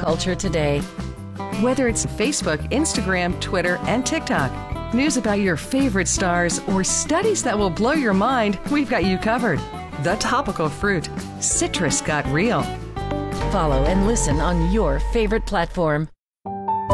culture today. Whether it's Facebook, Instagram, Twitter, and TikTok, news about your favorite stars, or studies that will blow your mind, we've got you covered. The Topical Fruit. Citrus got real. Follow and listen on your favorite platform.